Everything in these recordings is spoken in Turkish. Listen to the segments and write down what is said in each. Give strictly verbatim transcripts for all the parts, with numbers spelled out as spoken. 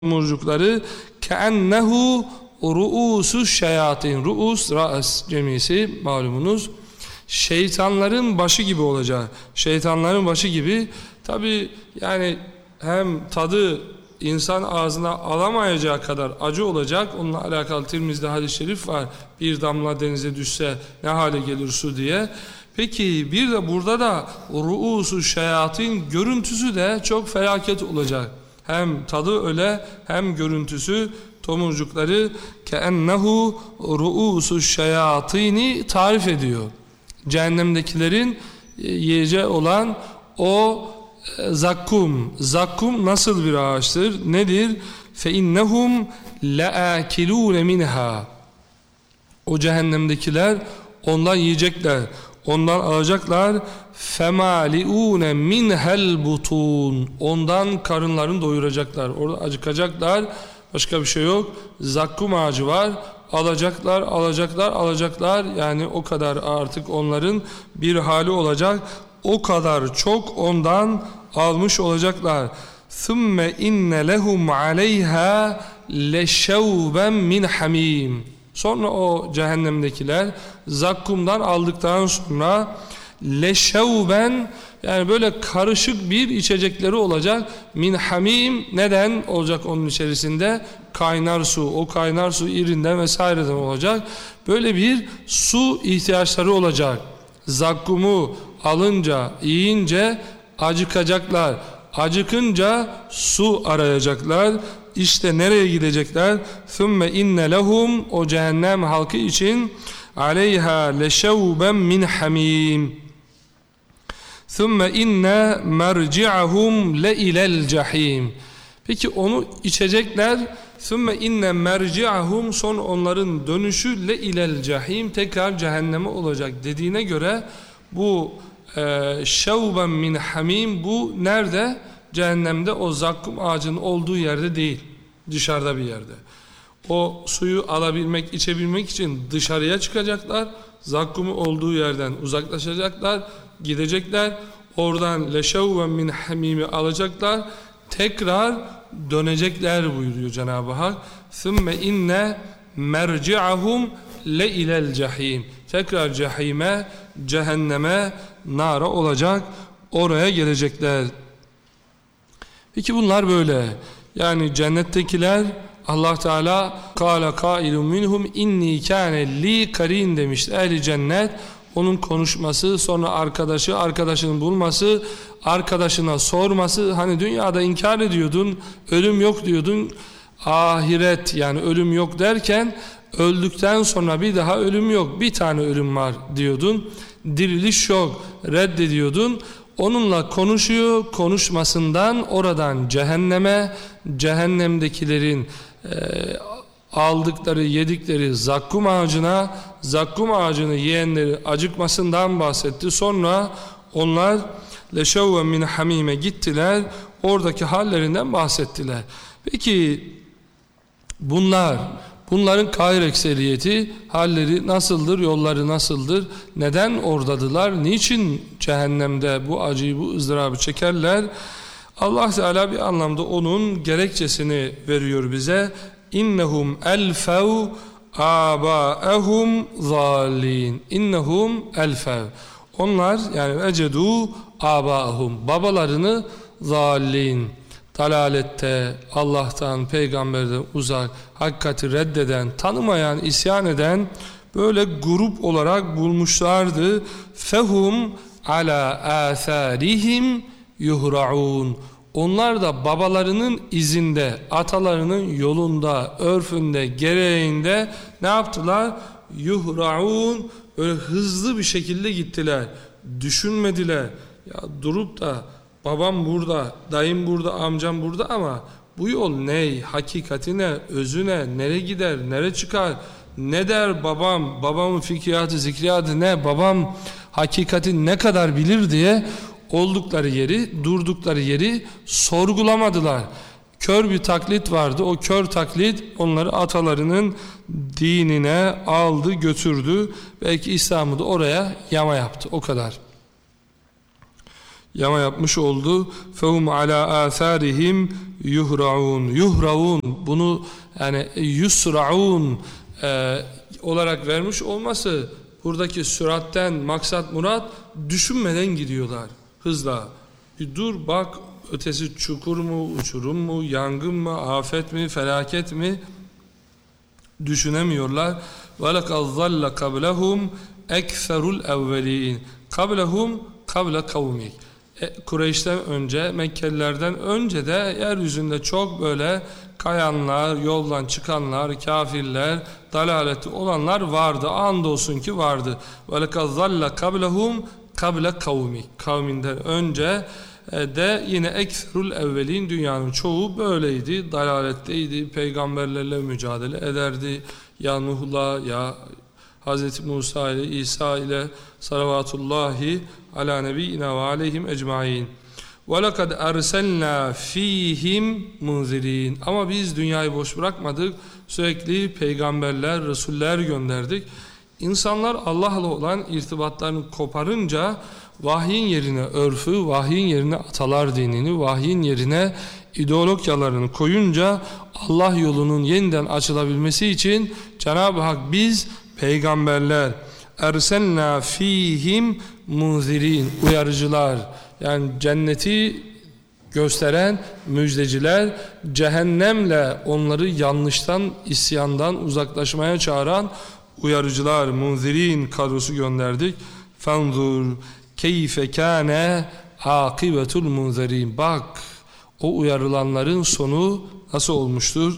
tomurcukları keennehu ru'usus şeyatin. Ru'us, ra'as cemisi malumunuz. Şeytanların başı gibi olacak. Şeytanların başı gibi. Tabi yani hem tadı insan ağzına alamayacağı kadar acı olacak. Onunla alakalı Tirmiz'de hadis-i şerif var. Bir damla denize düşse ne hale gelir su diye. Peki bir de burada da ru'usu şeyatin görüntüsü de çok felaket olacak. Hem tadı öyle hem görüntüsü, tomurcukları keennehu ru'usu şeyatini tarif ediyor. Cehennemdekilerin yiyeceği olan o zakkum. Zakkum nasıl bir ağaçtır? Nedir? Fe innehum laakilun minha. O cehennemdekiler ondan yiyecekler. Ondan alacaklar. Femaliune minhel butun. Ondan karınlarını doyuracaklar. Orada acıkacaklar. Başka bir şey yok. Zakkum ağacı var. Alacaklar, alacaklar, alacaklar. Yani o kadar artık onların bir hali olacak. O kadar çok ondan almış olacaklar. Thumme inne lehum aleyha leşevben min hamim. Sonra o cehennemdekiler zakkumdan aldıktan sonra leşevben, yani böyle karışık bir içecekleri olacak. Min hamim, neden olacak onun içerisinde? Kaynar su. O kaynar su irinden vesaireden olacak. Böyle bir su ihtiyaçları olacak. Zakkumu alınca, yiyince acıkacaklar. Acıkınca su arayacaklar. İşte nereye gidecekler? Thumme inne lehum, o cehennem halkı için aleyha leşevben min hamim. Thumme inne merci'ahum le ilel cahim. Peki onu içecekler. Thumme inne merci'ahum, son onların dönüşü le ilel cahim, tekrar cehenneme olacak dediğine göre bu e, şevben min hamim, bu nerede? Cehennemde, o zakkum ağacının olduğu yerde değil, dışarıda bir yerde. O suyu alabilmek, içebilmek için dışarıya çıkacaklar. Zakkumu olduğu yerden uzaklaşacaklar, gidecekler. Oradan leşevven min hamimi alacaklar. Tekrar dönecekler buyuruyor Cenab-ı Hak. Thumme inne merci'ahum le ilel cahim. Tekrar cehime, cehenneme, nara olacak. Oraya gelecekler. Peki bunlar böyle. Yani cennettekiler, Allah Teala kâle kâilun minhum inni kâne li karin demişti. Ehli cennet, onun konuşması, sonra arkadaşı, arkadaşının bulması, arkadaşına sorması. Hani dünyada inkar ediyordun, ölüm yok diyordun. Ahiret, yani ölüm yok derken öldükten sonra bir daha ölüm yok, bir tane ölüm var diyordun. Diriliş yok, reddediyordun. Onunla konuşuyor, konuşmasından oradan cehenneme, cehennemdekilerin e, aldıkları, yedikleri zakkum ağacına, zakkum ağacını yiyenleri acıkmasından bahsetti. Sonra onlar leşevven min hamime gittiler, oradaki hallerinden bahsettiler. Peki bunlar, bunların kahir ekseriyeti, halleri nasıldır, yolları nasıldır, neden oradadılar, niçin cehennemde bu acıyı, bu ızdırabı çekerler? Allah Teala bir anlamda onun gerekçesini veriyor bize. İnnehum elfev âbâehum zâlin. İnnehum elfev. Onlar, yani ecedu âbâehum, babalarını zâlin, dalalette, Allah'tan, peygamberden uzak, hakikati reddeden, tanımayan, isyan eden böyle grup olarak bulmuşlardı. Fehum ala âthârihim yuhra'un. Onlar da babalarının izinde, atalarının yolunda, örfünde, gereğinde ne yaptılar? Yuhra'un, böyle hızlı bir şekilde gittiler. Düşünmediler. Ya durup da babam burada, dayım burada, amcam burada ama bu yol ne? Hakikati ne? Özü ne? Nereye gider? Nereye çıkar? Ne der babam? Babamın fikriyatı, zikriyatı ne? Babam hakikati ne kadar bilir diye oldukları yeri, durdukları yeri sorgulamadılar. Kör bir taklit vardı. O kör taklit onları atalarının dinine aldı, götürdü. Belki İslam'ı da oraya yama yaptı. O kadar. yama yapmış oldu. Fehum ala atharihim yuhraun. Yuhraun, bunu yani yusraun e, olarak vermiş olması, buradaki süratten maksat murat düşünmeden gidiyorlar hızla. Bir dur bak, ötesi çukur mu, uçurum mu, yangın mı, afet mi, felaket mi düşünemiyorlar. وَلَقَدْ ظَلَّ قَبْلَهُمْ اَكْثَرُ الْاَوَّلِينَ قَبْلَهُمْ قَبْلَ قَوْمِكَ Kureyş'ten önce, Mekkelilerden önce de yeryüzünde çok böyle kayanlar, yoldan çıkanlar, kafirler, dalaleti olanlar vardı. Andolsun ki vardı. وَلَقَدْ ظَلَّ قَبْلَهُمْ قَبْلَ قَوْمِكَ Kavminden önce de yine ekserul evvelin, dünyanın çoğu böyleydi, dalaletteydi, peygamberlerle mücadele ederdi. Ya Nuh'la, ya Hz. Musa ile, İsa ile salavatullahi ala nebiyyina ve aleyhim ecmain. وَلَقَدْ اَرْسَلْنَا ف۪يهِمْ مُنْزِر۪ينَ Ama biz dünyayı boş bırakmadık, sürekli peygamberler, resuller gönderdik. İnsanlar Allah'la olan irtibatlarını koparınca vahyin yerine örfü, vahyin yerine atalar dinini, vahyin yerine ideologyalarını koyunca Allah yolunun yeniden açılabilmesi için Cenab-ı Hak biz peygamberler ersenna fihim munzirin, uyarıcılar, yani cenneti gösteren müjdeciler, cehennemle onları yanlıştan, isyandan uzaklaşmaya çağıran uyarıcılar, munzirin kadrosu gönderdik. Fenzur keyfe kâne âkibetul munzirin. Bak, o uyarılanların sonu nasıl olmuştur?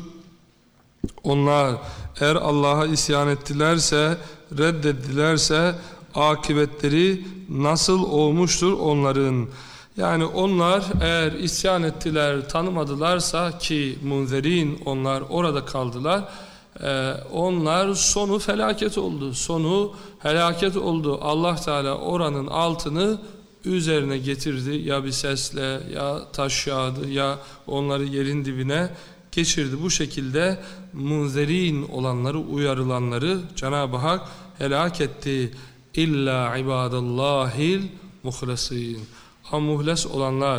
Onlar eğer Allah'a isyan ettilerse, reddettilerse akıbetleri nasıl olmuştur onların? Yani onlar eğer isyan ettiler, tanımadılarsa, ki munzirin onlar orada kaldılar, Ee, onlar sonu felaket oldu. Sonu helaket oldu. Allah Teala oranın altını üzerine getirdi. Ya bir sesle, ya taş yağdı, ya onları yerin dibine geçirdi. Bu şekilde munzerin olanları, uyarılanları Cenab-ı Hak helak etti. İlla ibadallahil muhlasin. Ama muhles olanlar,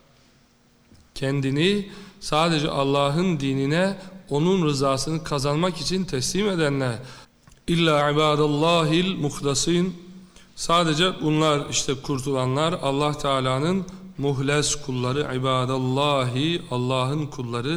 kendini sadece Allah'ın dinine, onun rızasını kazanmak için teslim edenler. İlla ibadallahil muhlasin. Sadece bunlar işte kurtulanlar, Allah Teala'nın muhles kulları, ibadallahi, Allah'ın kulları.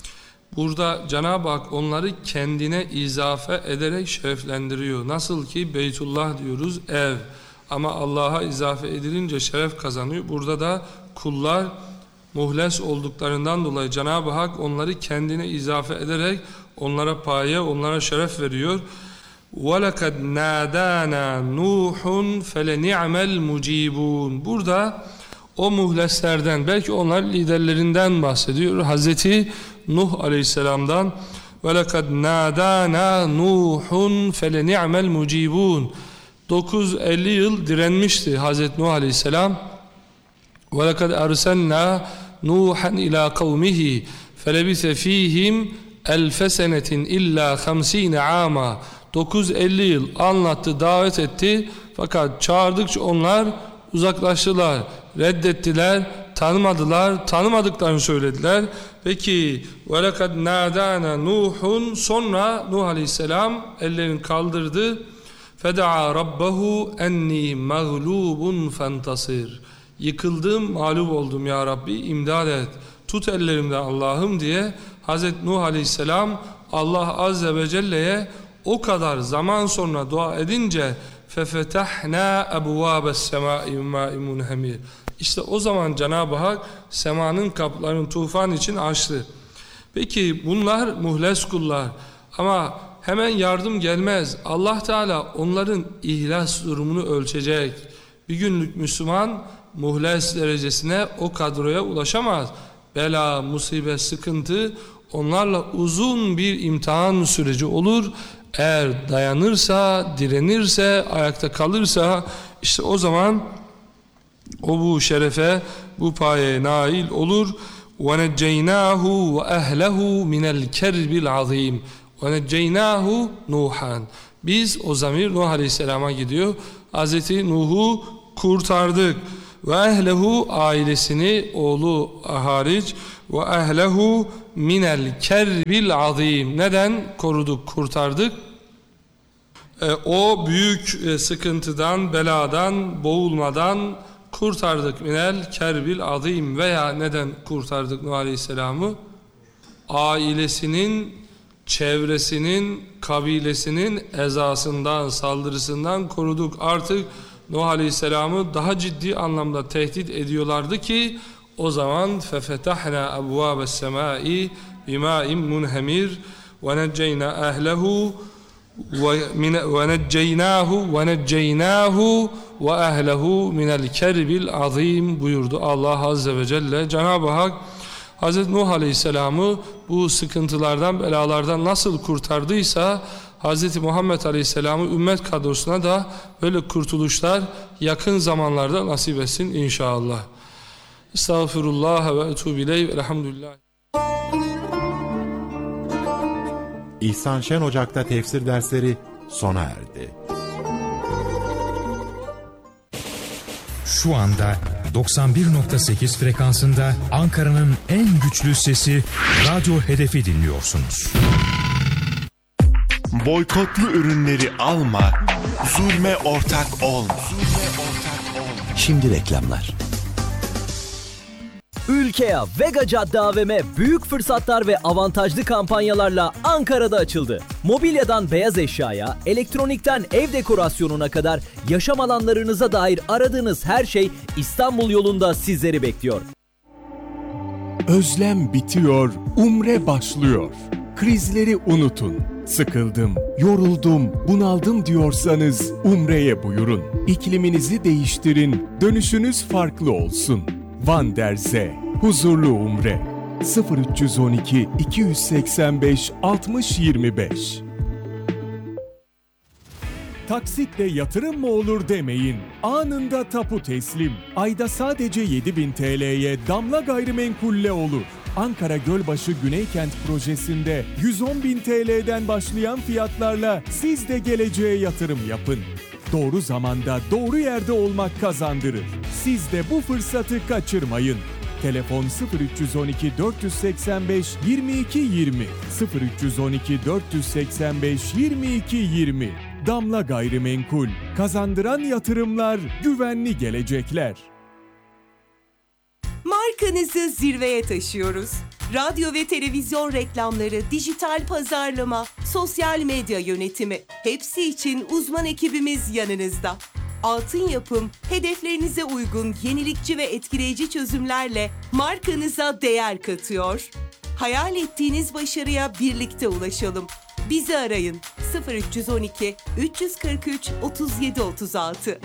Burada Cenab-ı Hak onları kendine izafe ederek şereflendiriyor. Nasıl ki Beytullah diyoruz, ev, ama Allah'a izafe edilince şeref kazanıyor. Burada da kullar muhles olduklarından dolayı Cenab-ı Hak onları kendine izafe ederek onlara paye, onlara şeref veriyor. وَلَقَدْ نَادَانَا نُوحٌ فَلَنِعْمَ الْمُجِيبُونَ Burada o muhleslerden, belki onlar liderlerinden bahsediyor. Hazreti Nuh Aleyhisselam'dan وَلَقَدْ نَادَانَا نُوحٌ فَلَنِعْمَ الْمُجِيبُونَ dokuz yüz elli yıl direnmişti Hazreti Nuh Aleyhisselam. وَلَقَدْ أَرْسَلْنَا نُوحًا إِلَى قَوْمِهِ فَلَبِثَ ف۪يهِمْ أَلْفَ سَنَةٍ إِلَّا خَمْس۪ينَ عَامًا dokuz yüz elli yıl anlattı, davet etti. Fakat çağırdıkça onlar uzaklaştılar, reddettiler, tanımadılar, tanımadıklarını söylediler. Peki وَلَقَدْ نَادَانَ نُوحٌ Sonra Nuh Aleyhisselam ellerini kaldırdı. فَدَعَى رَبَّهُ اَنِّي مَغْلُوبٌ فَانْتَصِرْ Yıkıldım, mağlup oldum ya Rabbi, imdad et, tut ellerimden Allah'ım diye Hazreti Nuh Aleyhisselam Allah Azze ve Celle'ye o kadar zaman sonra dua edince فَفَتَحْنَا أَبْوَابَ السَّمَاءِ مَاءٍ مُنْهَمِرٍ İşte o zaman Cenab-ı Hak semanın kapılarını tufan için açtı. Peki bunlar muhles kullar, ama hemen yardım gelmez. Allah Teala onların ihlas durumunu ölçecek. Bir günlük Müslüman muhles derecesine, o kadroya ulaşamaz. Bela, musibet, sıkıntı onlarla uzun bir imtihan süreci olur. Eğer dayanırsa, direnirse, ayakta kalırsa, işte o zaman o bu şerefe, bu payeye nail olur. وَنَجَّيْنَاهُ وَأَهْلَهُ مِنَ الْكَرْبِ الْعَظِيمِ وَنَجَّيْنَاهُ نُوحًا Biz, o zamir Nuh Aleyhisselam'a gidiyor. Hazreti Nuh'u kurtardık. ve ehlehu ailesini oğlu hariç ve ehlehu minel kerbil azim. Neden koruduk, kurtardık? E, o büyük e, sıkıntıdan, beladan, boğulmadan kurtardık. Minel kerbil azim. Veya neden kurtardık Nuh Aleyhisselam'ı? Ailesinin, çevresinin, kabilesinin ezasından, saldırısından koruduk. Artık Nuh Aleyhisselam'ı daha ciddi anlamda tehdit ediyorlardı ki o zaman فَفَتَحْنَا أَبْوَابَ السَّمَاءِ بِمَاءٍ مُنْهَمِرٍ وَنَجَّيْنَا أَهْلَهُ وَنَجَّيْنَاهُ وَنَجَّيْنَاهُ وَأَهْلَهُ مِنَ الْكَرْبِ الْعَظِيمِ buyurdu Allah Azze ve Celle. Cenab-ı Hak Hazreti Nuh Aleyhisselam'ı bu sıkıntılardan, belalardan nasıl kurtardıysa Hazreti Muhammed Aleyhisselam'ı ümmet kadrosuna da böyle kurtuluşlar yakın zamanlarda nasip etsin inşallah. Estağfirullah ve etûbü ileyh ve elhamdülillah. İhsan Şen Ocak'ta tefsir dersleri sona erdi. Şu anda doksan bir nokta sekiz frekansında Ankara'nın en güçlü sesi Radyo Hedef'i dinliyorsunuz. Boykotlu ürünleri alma, zulme ortak olma. Şimdi reklamlar. Ülkea Vega Cadde A V M büyük fırsatlar ve avantajlı kampanyalarla Ankara'da açıldı. Mobilyadan beyaz eşyaya, elektronikten ev dekorasyonuna kadar yaşam alanlarınıza dair aradığınız her şey İstanbul yolunda sizleri bekliyor. Özlem bitiyor, umre başlıyor. Krizleri unutun. Sıkıldım, yoruldum, bunaldım diyorsanız umreye buyurun. İkliminizi değiştirin, dönüşünüz farklı olsun. Van der Zee, huzurlu umre. sıfır üç on iki iki yüz seksen beş altmış yirmi beş. Taksitle yatırım mı olur demeyin. Anında tapu teslim. Ayda sadece yedi bin T L'ye Damla Gayrimenkul'le olur. Ankara Gölbaşı Güneykent projesinde yüz on bin T L'den başlayan fiyatlarla siz de geleceğe yatırım yapın. Doğru zamanda doğru yerde olmak kazandırır. Siz de bu fırsatı kaçırmayın. Telefon sıfır üç on iki dört seksen beş yirmi iki yirmi sıfır üç on iki dört seksen beş yirmi iki yirmi. Damla Gayrimenkul, kazandıran yatırımlar, güvenli gelecekler. Markanızı zirveye taşıyoruz. Radyo ve televizyon reklamları, dijital pazarlama, sosyal medya yönetimi, hepsi için uzman ekibimiz yanınızda. Altın Yapım, hedeflerinize uygun yenilikçi ve etkileyici çözümlerle markanıza değer katıyor. Hayal ettiğiniz başarıya birlikte ulaşalım. Bizi arayın sıfır üç on iki üç kırk üç otuz yedi otuz altı.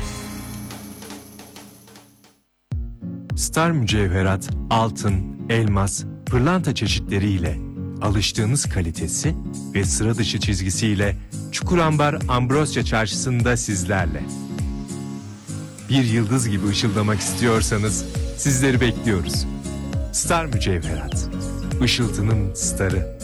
Star Mücevherat, altın, elmas, pırlanta çeşitleriyle alıştığınız kalitesi ve sıra dışı çizgisiyle Çukurambar Ambrosya Çarşısı'nda sizlerle. Bir yıldız gibi ışıldamak istiyorsanız sizleri bekliyoruz. Star Mücevherat, ışıltının starı.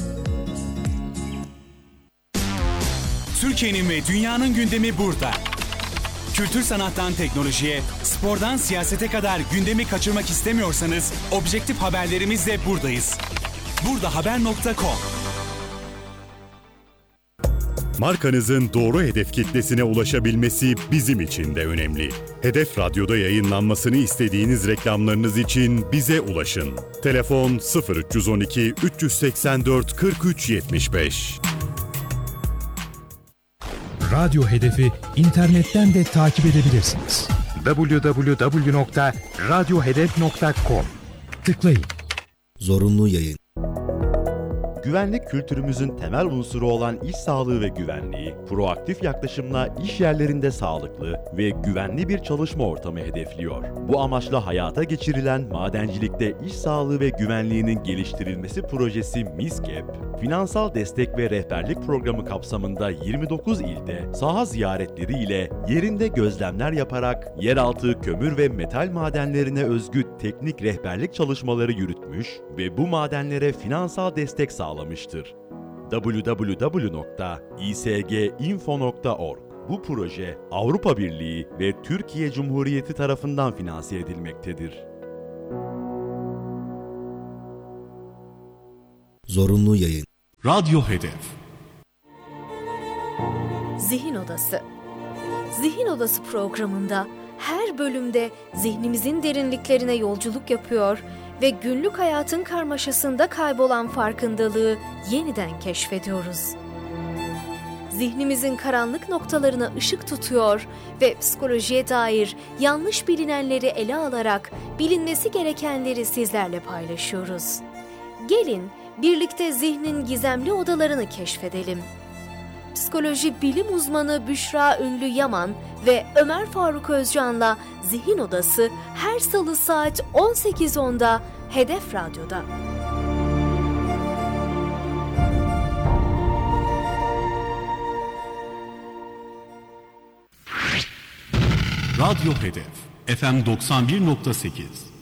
Türkiye'nin ve dünyanın gündemi burada. Kültür sanattan teknolojiye, spordan siyasete kadar gündemi kaçırmak istemiyorsanız objektif haberlerimizle buradayız. burdahaber nokta com. Markanızın doğru hedef kitlesine ulaşabilmesi bizim için de önemli. Hedef Radyo'da yayınlanmasını istediğiniz reklamlarınız için bize ulaşın. Telefon sıfır üç on iki üç seksen dört kırk üç yetmiş beş. Radyo Hedefi internetten de takip edebilirsiniz. double-u double-u double-u nokta radyo hedef nokta com. Tıklayın. Zorunlu yayın. Güvenlik kültürümüzün temel unsuru olan iş sağlığı ve güvenliği, proaktif yaklaşımla iş yerlerinde sağlıklı ve güvenli bir çalışma ortamı hedefliyor. Bu amaçla hayata geçirilen madencilikte iş sağlığı ve güvenliğinin geliştirilmesi projesi MİSGEP, finansal destek ve rehberlik programı kapsamında yirmi dokuz ilde saha ziyaretleri ile yerinde gözlemler yaparak yeraltı kömür ve metal madenlerine özgü teknik rehberlik çalışmaları yürütmüş ve bu madenlere finansal destek sağlamıştır. double-u double-u double-u nokta i s g info nokta org Bu proje Avrupa Birliği ve Türkiye Cumhuriyeti tarafından finanse edilmektedir. Zorunlu yayın. Radyo Hedef. Zihin Odası. Zihin Odası programında her bölümde zihnimizin derinliklerine yolculuk yapıyor ve günlük hayatın karmaşasında kaybolan farkındalığı yeniden keşfediyoruz. Zihnimizin karanlık noktalarına ışık tutuyor ve psikolojiye dair yanlış bilinenleri ele alarak bilinmesi gerekenleri sizlerle paylaşıyoruz. Gelin birlikte zihnin gizemli odalarını keşfedelim. Psikoloji bilim uzmanı Büşra Ünlü Yaman ve Ömer Faruk Özcan'la Zihin Odası her salı saat on sekiz onda Hedef Radyo'da. Radyo Hedef F M doksan bir nokta sekiz